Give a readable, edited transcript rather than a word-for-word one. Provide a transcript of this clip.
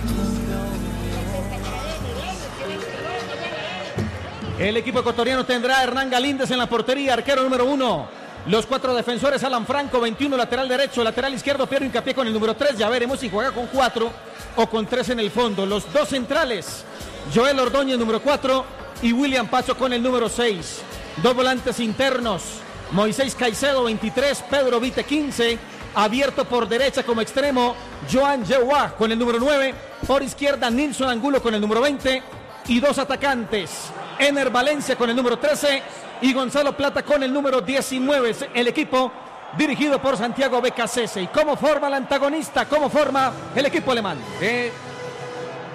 El equipo ecuatoriano tendrá a Hernán Galíndez en la portería, arquero número 1. Los 4 defensores: Alan Franco, 21, lateral derecho, lateral izquierdo, Piero Hincapié con el número 3. Ya veremos si juega con 4 o con 3 en el fondo. Los 2 centrales: Joel Ordóñez, número 4, y William Pacho con el número 6. 2 volantes internos: Moisés Caicedo, 23, Pedro Vite, 15. Abierto por derecha como extremo, Joan Yewa con el número 9. Por izquierda, Nilson Angulo con el número 20. Y 2 atacantes: Ener Valencia con el número 13 y Gonzalo Plata con el número 19. El equipo dirigido por Santiago Becasese. ¿Y cómo forma el antagonista? ¿Cómo forma el equipo alemán?